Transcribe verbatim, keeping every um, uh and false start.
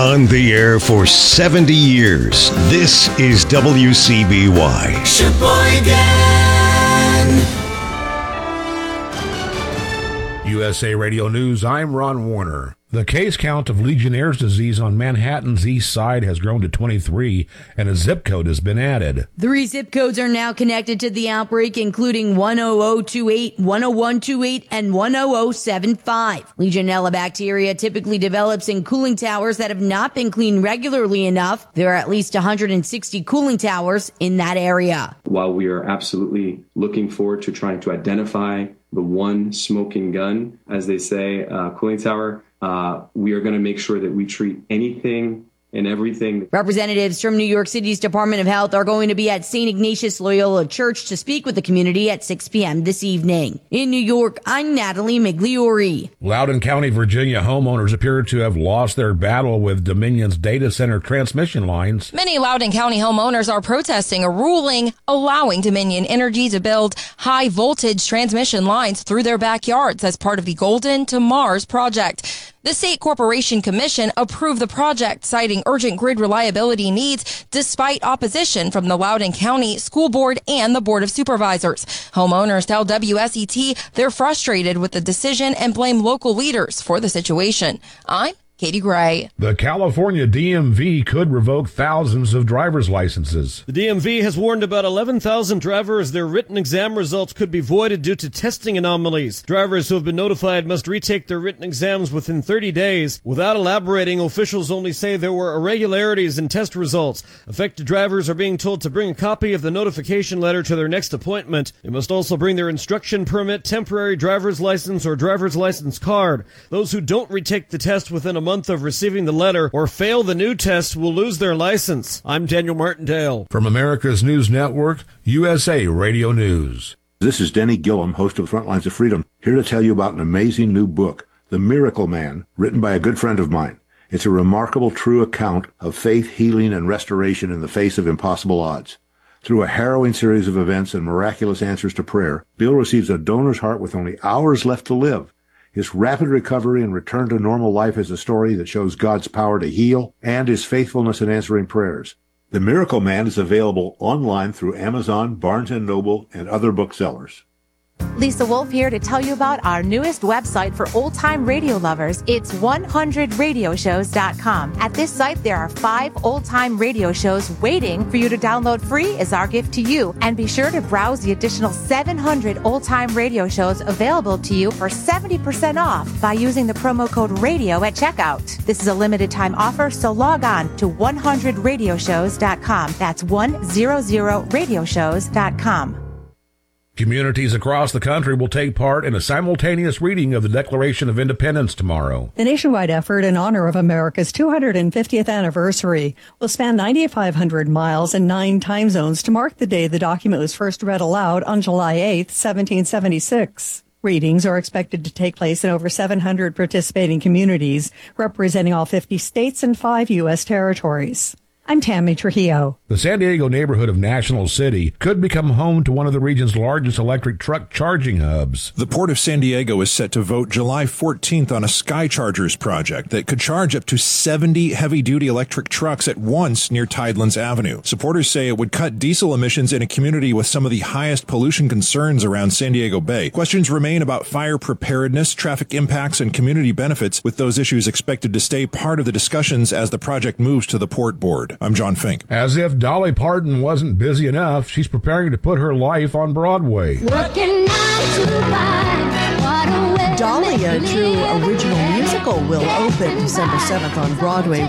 On the air for seventy years, this is W C B Y. Sheboygan! U S A Radio News, I'm Ron Warner. The case count of Legionnaire's disease on Manhattan's east side has grown to twenty-three, and a zip code has been added. Three zip codes are now connected to the outbreak, including one oh oh two eight, one oh one two eight, and one oh oh seven five. Legionella bacteria typically develops in cooling towers that have not been cleaned regularly enough. There are at least one hundred sixty cooling towers in that area. While we are absolutely looking forward to trying to identify the one smoking gun, as they say, uh, cooling tower, Uh, we are going to make sure that we treat anything and everything. Representatives from New York City's Department of Health are going to be at Saint Ignatius Loyola Church to speak with the community at six p.m. this evening. In New York, I'm Natalie Migliori. Loudoun County, Virginia homeowners appear to have lost their battle with Dominion's data center transmission lines. Many Loudoun County homeowners are protesting a ruling allowing Dominion Energy to build high voltage transmission lines through their backyards as part of the Golden to Mars project. The State Corporation Commission approved the project, citing urgent grid reliability needs despite opposition from the Loudoun County School Board and the Board of Supervisors. Homeowners tell W S E T they're frustrated with the decision and blame local leaders for the situation. I'm Katie Gray. The California D M V could revoke thousands of driver's licenses. The D M V has warned about eleven thousand drivers their written exam results could be voided due to testing anomalies. Drivers who have been notified must retake their written exams within thirty days. Without elaborating, officials only say there were irregularities in test results. Affected drivers are being told to bring a copy of the notification letter to their next appointment. They must also bring their instruction permit, temporary driver's license, or driver's license card. Those who don't retake the test within a month of receiving the letter or fail the new test will lose their license. I'm Daniel Martindale. From America's News Network, U S A Radio News. This is Denny Gillum, host of Frontlines of Freedom, here to tell you about an amazing new book, The Miracle Man, written by a good friend of mine. It's a remarkable, true account of faith, healing, and restoration in the face of impossible odds. Through a harrowing series of events and miraculous answers to prayer, Bill receives a donor's heart with only hours left to live. His rapid recovery and return to normal life is a story that shows God's power to heal and his faithfulness in answering prayers. The Miracle Man is available online through Amazon, Barnes and Noble, and other booksellers. Lisa Wolf here to tell you about our newest website for old-time radio lovers. It's one hundred radio shows dot com. At this site, there are five old-time radio shows waiting for you to download free as our gift to you. And be sure to browse the additional seven hundred old-time radio shows available to you for seventy percent off by using the promo code RADIO at checkout. This is a limited-time offer, so log on to one hundred radio shows dot com. That's one hundred radio shows dot com. Communities across the country will take part in a simultaneous reading of the Declaration of Independence tomorrow. The nationwide effort in honor of America's two hundred fiftieth anniversary will span nine thousand five hundred miles and nine time zones to mark the day the document was first read aloud on July eighth, seventeen seventy-six. Readings are expected to take place in over seven hundred participating communities, representing all fifty states and five U S territories. I'm Tammy Trujillo. The San Diego neighborhood of National City could become home to one of the region's largest electric truck charging hubs. The Port of San Diego is set to vote July fourteenth on a SkyChargers project that could charge up to seventy heavy-duty electric trucks at once near Tidelands Avenue. Supporters say it would cut diesel emissions in a community with some of the highest pollution concerns around San Diego Bay. Questions remain about fire preparedness, traffic impacts, and community benefits, with those issues expected to stay part of the discussions as the project moves to the Port Board. I'm John Fink. As if Dolly Parton wasn't busy enough, she's preparing to put her life on Broadway. Working nine to five, what a way. Dolly, a true original musical, will open December seventh on Broadway.